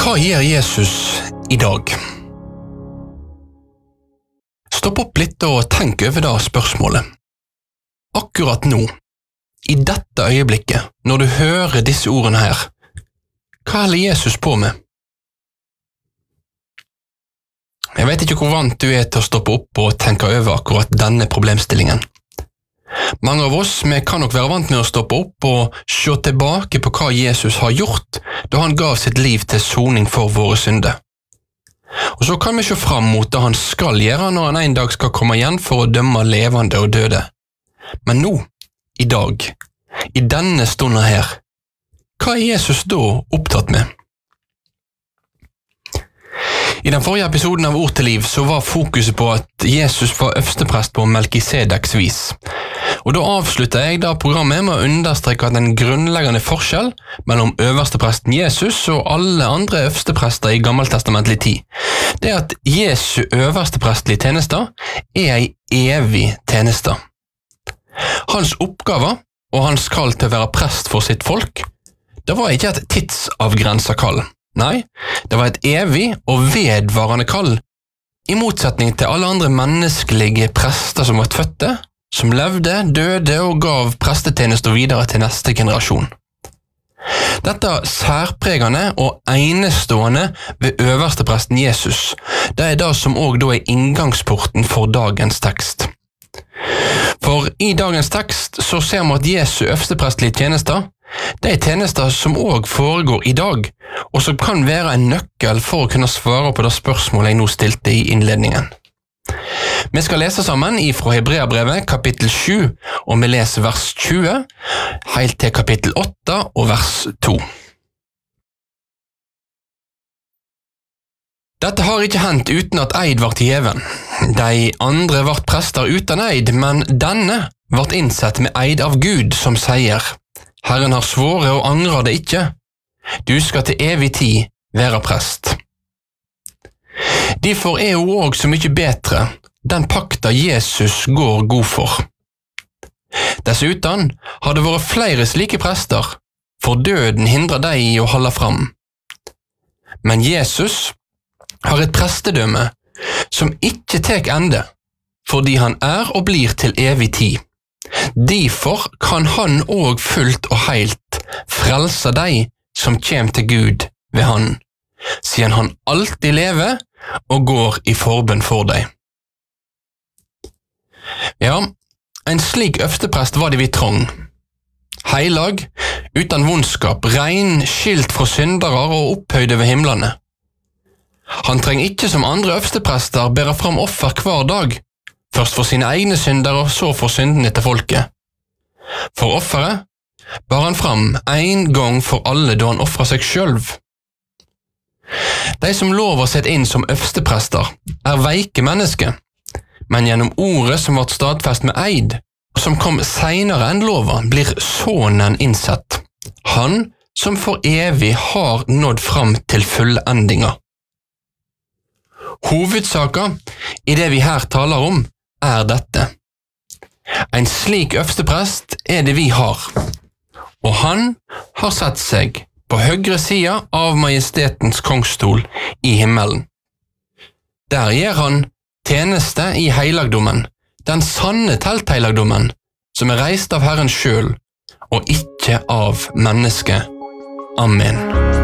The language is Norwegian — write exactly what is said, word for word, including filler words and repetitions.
Hva gjør Jesus i dag? Stopp opp litt og tenk over det spørsmålet. Akkurat nå, i dette øyeblikket, når du hører disse ordene her, hva holder Jesus på med? Jeg vet ikke hvor vant du er til å stoppe opp og tenke over akkurat denne problemstillingen. Mange av oss vi kan nok være vant med å stoppe opp og se tilbake på hva Jesus har gjort da han gav sitt liv til soning for våre synder. Og så kan vi se fram mot det han skal gjøre når han en dag skal komme igjen for å dømme levende og døde. Men nå, i dag, i denne stunden her, hva er Jesus da opptatt med? I den forrige episoden av Ord til liv så var fokuset på at Jesus var øversteprest på Melkisedeks vis. Og da avsluttet jeg da programmet med å understreke at en grunnleggende forskjell mellom øverstepresten Jesus og alle andre øversteprester i gammeltestamentlig tid, det er at Jesu øversteprestlige tjenester er en evig tjeneste. Hans oppgaver og hans kall til å være prest for sitt folk, det var ikke et tidsavgrenset kall. Nei, det var et evig og vedvarende kall, i motsetning til alle andre menneskelige prester som var fødte, som levde, døde og gav prestetjenester videre til neste generasjon. Dette særpregende og enestående ved øverstepresten Jesus, det er det som også da er inngangsporten for dagens tekst. For i dagens tekst så ser vi at Jesu øversteprestlige tjenester, det er tjenester som også foregår i dag, og som kan være en nøkkel for å kunne svare på det spørsmålet jeg nå stilte i innledningen. Vi skal lese sammen fra Hebreabrevet kapittel sju, og vi leser vers tjue, helt til kapittel åtte og vers to. Dette har ikke hendt uten at eid vart gjeven. De andre vart prester uten eid, men denne vart innsett med eid av Gud, som sier: Herren har svåret og angrer det ikke. Du skal til evig tid være prest. Derfor er jo også så mye bedre den pakta Jesus går god for. Dessuten har det vært flere slike prester, for døden hindrer deg i å holde fram. Men Jesus har et prestedømme som ikke tek ende, fordi han er og blir til evig tid. Derfor kan han òg fullt og heilt frelse deg som kjem til Gud ved han, siden han alltid lever og går i forbønn for deg. Ja, en slik øversteprest var det vi trong. Heilag, uten vondskap, rein, skilt fra syndere og opphøyd over himlene. Han trenger ikke som andre øversteprester bære fram offer hver dag, først for sine egne synder og så for syndene til folket. For offeret bar han fram en gang for alle da han offret seg selv. De som lover sett inn som øversteprester er veike mennesker, men gjennom ordet som ble stadfest med eid, som kom senere enn lova, blir sonen innsett, han som for evig har nådd fram til fullendinga. Hovedsaken i det vi her taler om er dette. En slik øversteprest er det vi har, og han har satt seg på høyre sida av majestetens kongstol i himmelen. Der gjør han tjeneste i heilagdommen, den sanne teltheilagdommen, som er reist av Herren selv, og ikke av mennesket. Amen.